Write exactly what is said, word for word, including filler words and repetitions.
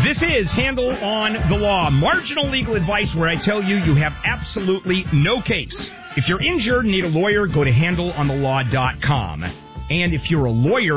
This is Handle on the Law, marginal legal advice where I tell you you have absolutely no case. If you're injured and need a lawyer, go to handle on the law dot com. And if you're a lawyer